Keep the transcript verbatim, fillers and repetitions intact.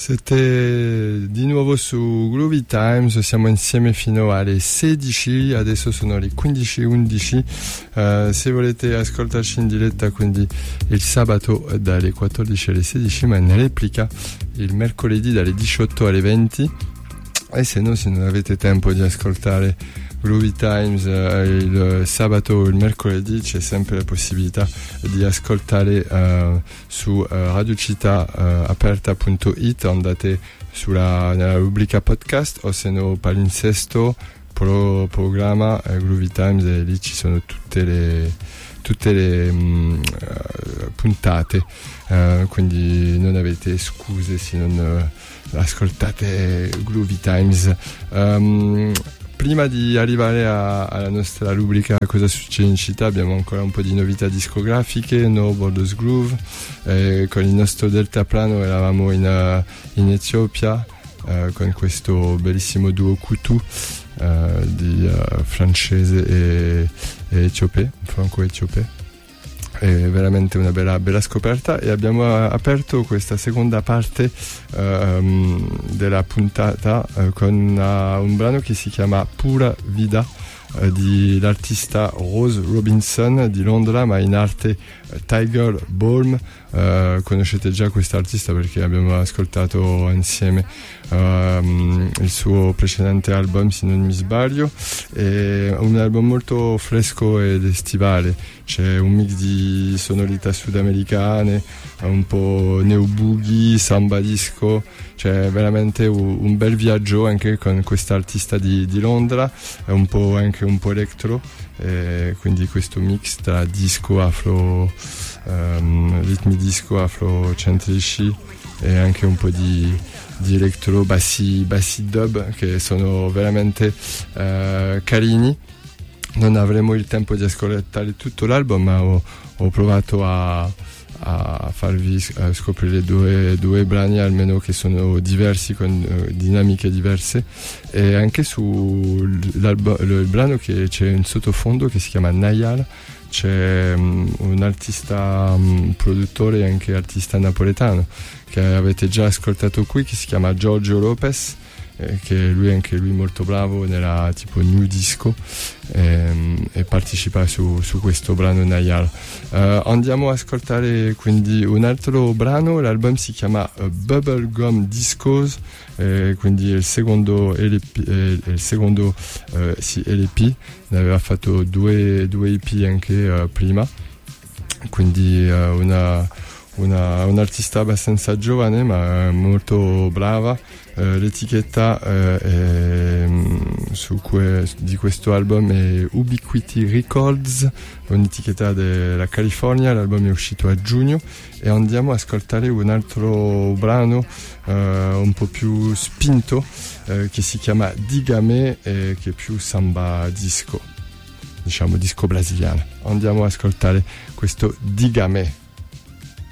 Siete di nuovo su Groovy Times, siamo insieme fino alle sedici, adesso sono le quindici e undici. Uh, se volete ascoltarci in diretta, quindi il sabato dalle quattordici alle sedici, ma in replica il mercoledì dalle diciotto alle venti. E se no, se non avete tempo di ascoltare Groovy Times eh, il sabato o il mercoledì, c'è sempre la possibilità di ascoltare eh, su eh, radiocita aperta punto it, andate sulla nella rubrica podcast, o se no palinsesto pro programma eh, Groovy Times, e lì ci sono tutte le tutte le mh, uh, puntate, uh, quindi non avete scuse se non uh, ascoltate Groovy Times. Um, Prima di arrivare a, alla nostra rubrica Cosa succede in città, abbiamo ancora un po' di novità discografiche. No Borders Groove, eh, con il nostro deltaplano eravamo in, uh, in Etiopia uh, con questo bellissimo duo Kutu uh, di uh, francese e, e etiope, franco-etiope. È veramente una bella, bella scoperta, e abbiamo aperto questa seconda parte um, della puntata uh, con una, un brano che si chiama Pura Vida uh, di l'artista Rose Robinson di Londra, ma in arte uh, Tiger Balm. Uh, conoscete già questo artista perché abbiamo ascoltato insieme um, il suo precedente album, se non mi sbaglio. È un album molto fresco ed estivale, c'è un mix di sonorità sudamericane, un po' neo boogie, samba disco, c'è veramente un, un bel viaggio anche con quest'artista di, di Londra, un po' anche un po' electro, e quindi questo mix tra disco, afro um, ritmi disco afrocentrici e anche un po' di, di electro, bassi, bassi dub, che sono veramente uh, carini. Non avremo il tempo di ascoltare tutto l'album, ma ho, ho provato a, a farvi a scoprire due, due brani almeno che sono diversi, con uh, dinamiche diverse, e anche su il brano che c'è in sottofondo che si chiama Nayal c'è um, un artista, um, produttore e anche artista napoletano che avete già ascoltato qui, che si chiama Giorgio Lopez, eh, che lui è anche lui molto bravo nella tipo new disco, ehm, e partecipa su, su questo brano Nayar. Uh, andiamo a ascoltare quindi un altro brano. L'album si chiama uh, Bubblegum Discos, eh, quindi il secondo L P, eh, il secondo eh, sì, L P, ne aveva fatto due, due E P anche uh, prima, quindi uh, una Una, un'artista abbastanza giovane ma molto brava. Uh, l'etichetta uh, è, su que, di questo album è Ubiquity Records, un'etichetta della California. L'album è uscito a giugno, e andiamo a ascoltare un altro brano uh, un po' più spinto uh, che si chiama Digame, e che è più samba disco, diciamo disco brasiliano. Andiamo a ascoltare questo Digame.